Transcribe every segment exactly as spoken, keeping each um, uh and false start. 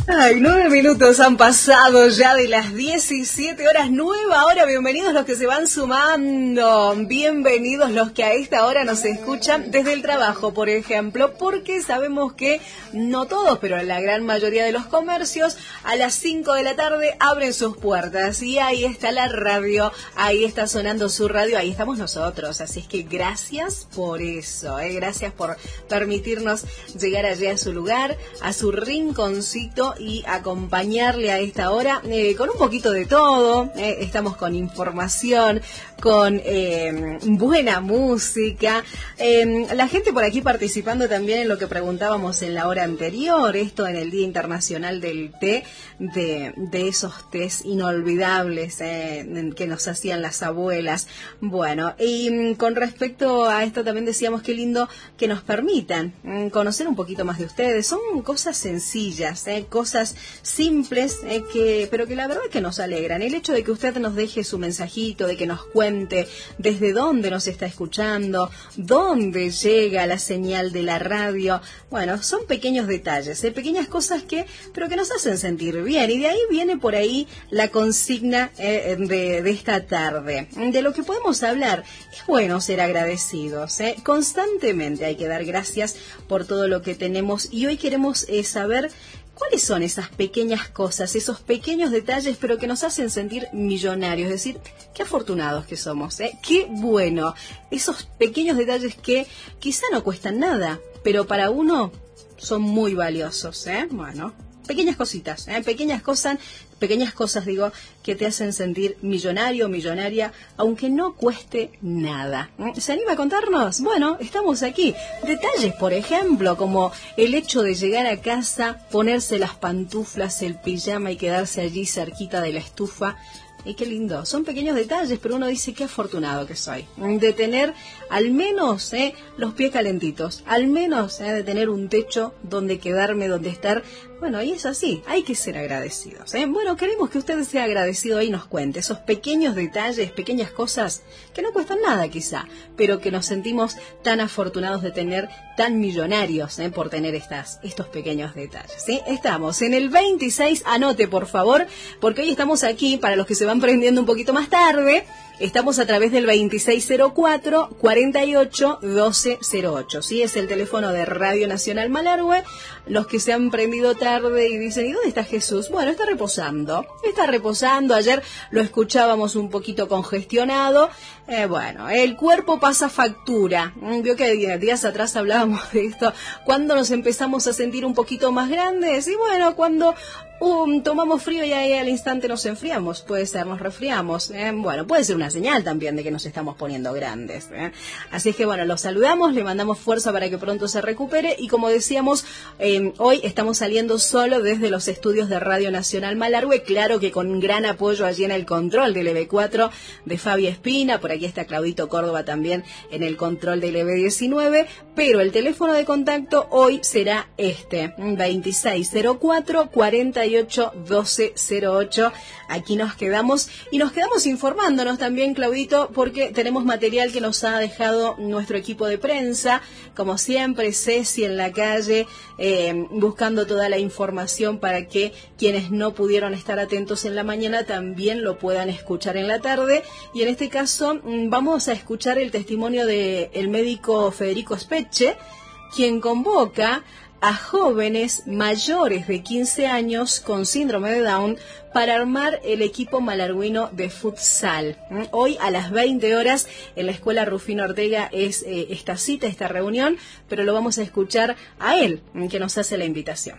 Ay, nueve minutos han pasado ya de las diecisiete horas, nueva hora. Bienvenidos los que se van sumando, bienvenidos los que a esta hora nos escuchan desde el trabajo, por ejemplo, porque sabemos que no todos, pero la gran mayoría de los comercios a las cinco de la tarde abren sus puertas y ahí está la radio, ahí está sonando su radio, ahí estamos nosotros. Así es que gracias por eso, ¿eh? Gracias por permitirnos llegar allí a su lugar, a su rinconcito y acompañarle a esta hora eh, con un poquito de todo. Eh, estamos con información, con eh, buena música, eh, la gente por aquí participando también en lo que preguntábamos en la hora anterior, esto en el Día Internacional del Té, de, de esos tés inolvidables eh, que nos hacían las abuelas. Bueno, y con respecto a esto también decíamos qué lindo que nos permitan mm, conocer un poquito más de ustedes. Son cosas sencillas, eh, cosas simples, eh, que pero que la verdad es que nos alegran. El hecho de que usted nos deje su mensajito, de que nos cuente desde dónde nos está escuchando, dónde llega la señal de la radio. Bueno, son pequeños detalles, eh, pequeñas cosas que, pero que nos hacen sentir bien. Y de ahí viene por ahí la consigna eh, de, de esta tarde. De lo que podemos hablar, es bueno ser agradecidos, eh. Constantemente hay que dar gracias por todo lo que tenemos. Y hoy queremos eh, saber ¿cuáles son esas pequeñas cosas, esos pequeños detalles, pero que nos hacen sentir millonarios? Es decir, qué afortunados que somos, ¿eh? Qué bueno. Esos pequeños detalles que quizá no cuestan nada, pero para uno son muy valiosos, ¿eh? Bueno, pequeñas cositas, ¿eh? Pequeñas cosas, pequeñas cosas, digo, que te hacen sentir millonario o millonaria, aunque no cueste nada. ¿Se anima a contarnos? Bueno, estamos aquí. Detalles, por ejemplo, como el hecho de llegar a casa, ponerse las pantuflas, el pijama y quedarse allí cerquita de la estufa. Y qué lindo, son pequeños detalles, pero uno dice qué afortunado que soy de tener al menos eh, los pies calentitos, al menos eh, de tener un techo donde quedarme, donde estar. Bueno, y es así, hay que ser agradecidos, ¿eh? Bueno, queremos que usted sea agradecido y nos cuente esos pequeños detalles, pequeñas cosas que no cuestan nada quizá, pero que nos sentimos tan afortunados de tener, tan millonarios ¿eh? por tener estas, estos pequeños detalles, ¿sí? Estamos en el veintiséis, anote por favor, porque hoy estamos aquí, para los que se van prendiendo un poquito más tarde, estamos a través del veintiséis cero cuatro, cuarenta y ocho, doce cero ocho, ¿sí? Es el teléfono de Radio Nacional Malargüe. Los que se han prendido tarde y dicen, ¿y dónde está Jesús? Bueno, está reposando, está reposando. Ayer lo escuchábamos un poquito congestionado. Eh, bueno, el cuerpo pasa factura. Vio que días atrás hablábamos de esto. Cuando nos empezamos a sentir un poquito más grandes, y bueno, cuando um, tomamos frío y ahí al instante nos enfriamos, puede ser, nos resfriamos. Eh, bueno, puede ser una señal también de que nos estamos poniendo grandes. Eh. Así es que bueno, los saludamos, le mandamos fuerza para que pronto se recupere y como decíamos, eh, hoy estamos saliendo solo desde los estudios de Radio Nacional Malargüe, claro que con un gran apoyo allí en el control del E B cuatro de Fabi Espina, por aquí está Claudito Córdoba también en el control del E B diecinueve, pero el teléfono de contacto hoy será este, veintiséis cero cuatro, cuarenta y ocho, doce cero ocho. Aquí nos quedamos y nos quedamos informándonos también, Claudito, porque tenemos material que nos ha dejado nuestro equipo de prensa, como siempre, Ceci en la calle, eh, buscando toda la información para que quienes no pudieron estar atentos en la mañana también lo puedan escuchar en la tarde. Y en este caso vamos a escuchar el testimonio del médico Federico Specce, quien convoca a jóvenes mayores de quince años con síndrome de Down para armar el equipo malargüino de futsal. Hoy a las veinte horas en la Escuela Rufino Ortega es eh, esta cita, esta reunión, pero lo vamos a escuchar a él, que nos hace la invitación.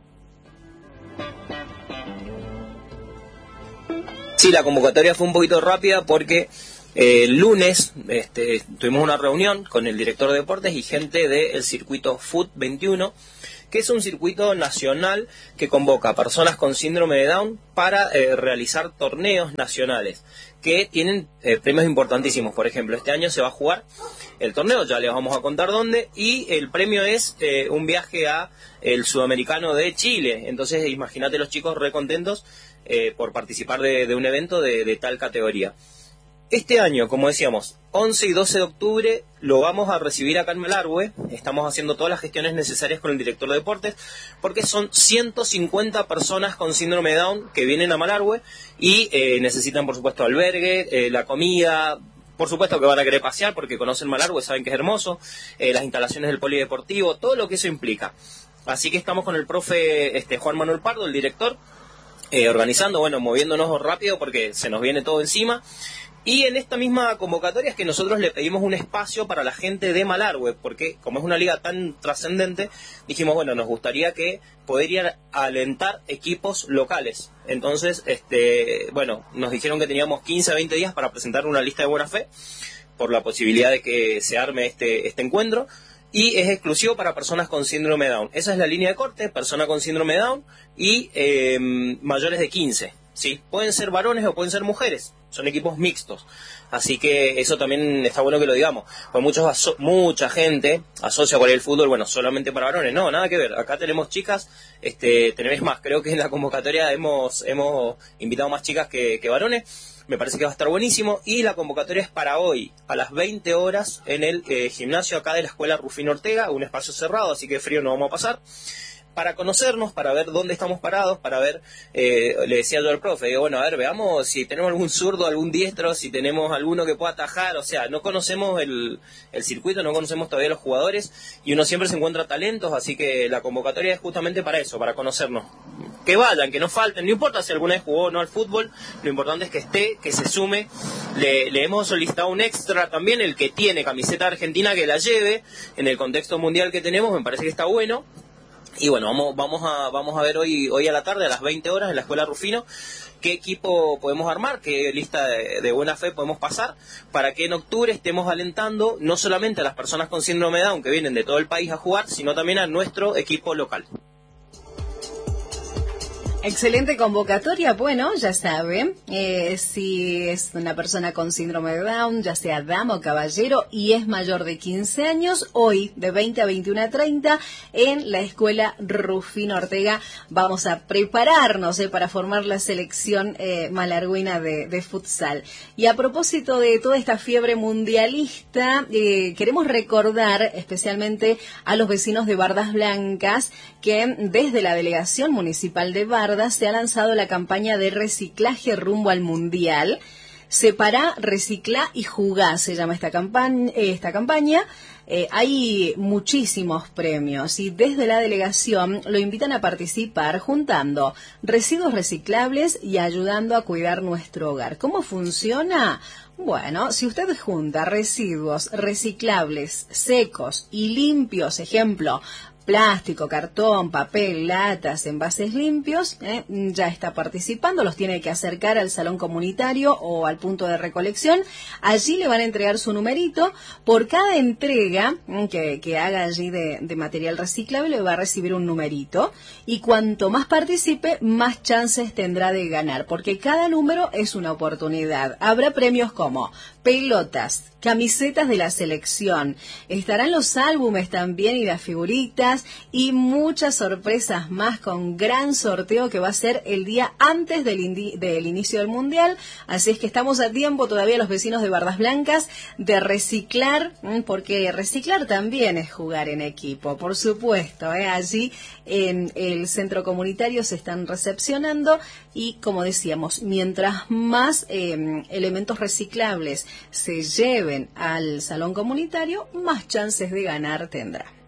Sí, la convocatoria fue un poquito rápida porque eh, el lunes este, tuvimos una reunión con el director de deportes y gente del circuito Fut veintiuno, que es un circuito nacional que convoca a personas con síndrome de Down para eh, realizar torneos nacionales que tienen eh, premios importantísimos. Por ejemplo, este año se va a jugar el torneo, ya les vamos a contar dónde, y el premio es eh, un viaje a el Sudamericano de Chile. Entonces imagínate los chicos re contentos eh, por participar de, de un evento de, de tal categoría. Este año, como decíamos, once y doce de octubre lo vamos a recibir acá en Malargüe. Estamos haciendo todas las gestiones necesarias con el director de deportes, porque son ciento cincuenta personas con síndrome de Down que vienen a Malargüe y eh, necesitan, por supuesto, albergue, eh, la comida. Por supuesto que van a querer pasear porque conocen Malargüe, saben que es hermoso, eh, las instalaciones del polideportivo, todo lo que eso implica. Así que estamos con el profe este, Juan Manuel Pardo, el director, eh, organizando, bueno, moviéndonos rápido porque se nos viene todo encima. Y en esta misma convocatoria es que nosotros le pedimos un espacio para la gente de Malargüe, porque como es una liga tan trascendente, dijimos, bueno, nos gustaría que podrían alentar equipos locales. Entonces, este, bueno, nos dijeron que teníamos quince a veinte días para presentar una lista de buena fe, por la posibilidad de que se arme este, este encuentro, y es exclusivo para personas con síndrome de Down. Esa es la línea de corte, persona con síndrome de Down y eh, mayores de quince. ¿Sí? Pueden ser varones o pueden ser mujeres, son equipos mixtos, así que eso también está bueno que lo digamos, pues muchos aso- mucha gente asocia con el fútbol, bueno, solamente para varones, no, nada que ver, acá tenemos chicas, este, tenemos más, creo que en la convocatoria hemos, hemos invitado más chicas que, que varones, me parece que va a estar buenísimo, y la convocatoria es para hoy, a las veinte horas, en el eh, gimnasio acá de la Escuela Rufino Ortega, un espacio cerrado, así que frío no vamos a pasar, para conocernos, para ver dónde estamos parados, para ver, eh, le decía yo al profe, digo, bueno, a ver, veamos si tenemos algún zurdo, algún diestro, si tenemos alguno que pueda atajar, o sea, no conocemos el, el circuito, no conocemos todavía los jugadores, y uno siempre se encuentra talentos, así que la convocatoria es justamente para eso, para conocernos. Que vayan, que no falten, no importa si alguna vez jugó o no al fútbol, lo importante es que esté, que se sume, le, le hemos solicitado un extra también, el que tiene camiseta argentina que la lleve, en el contexto mundial que tenemos, me parece que está bueno. Y bueno, vamos vamos a vamos a ver hoy hoy a la tarde, a las veinte horas, en la Escuela Rufino, qué equipo podemos armar, qué lista de, de buena fe podemos pasar, para que en octubre estemos alentando no solamente a las personas con síndrome de Down que vienen de todo el país a jugar, sino también a nuestro equipo local. Excelente convocatoria, bueno, ya saben, eh, si es una persona con síndrome de Down, ya sea dama o caballero, y es mayor de quince años, hoy de veinte a veintiuno a treinta, en la Escuela Rufino Ortega, vamos a prepararnos eh, para formar la selección eh, malargüina de, de futsal. Y a propósito de toda esta fiebre mundialista, eh, queremos recordar especialmente a los vecinos de Bardas Blancas, que desde la Delegación Municipal de Bardas se ha lanzado la campaña de reciclaje rumbo al Mundial. Separá, reciclá y jugá, se llama esta campaña. Esta campaña. Eh, hay muchísimos premios y desde la delegación lo invitan a participar juntando residuos reciclables y ayudando a cuidar nuestro hogar. ¿Cómo funciona? Bueno, si usted junta residuos reciclables, secos y limpios, ejemplo, plástico, cartón, papel, latas, envases limpios, eh, ya está participando, los tiene que acercar al salón comunitario o al punto de recolección. Allí le van a entregar su numerito. Por cada entrega mm, que, que haga allí de, de material reciclable va a recibir un numerito, y cuanto más participe, más chances tendrá de ganar, porque cada número es una oportunidad. Habrá premios como pelotas, camisetas de la selección, estarán los álbumes también y las figuritas, y muchas sorpresas más con gran sorteo que va a ser el día antes del, indi- del inicio del Mundial. Así es que estamos a tiempo todavía los vecinos de Bardas Blancas de reciclar, porque reciclar también es jugar en equipo, por supuesto, ¿eh? Allí en el centro comunitario se están recepcionando, y como decíamos, mientras más eh, elementos reciclables se lleven al salón comunitario, más chances de ganar tendrá.